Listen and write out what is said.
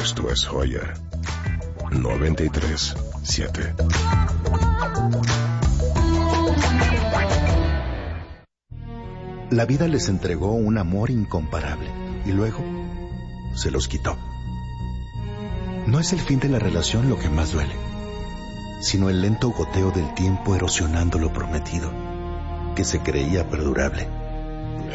Esto es Joya 93.7. La vida les entregó un amor incomparable y luego se los quitó. No es el fin de la relación lo que más duele, sino el lento goteo del tiempo erosionando lo prometido, que se creía perdurable.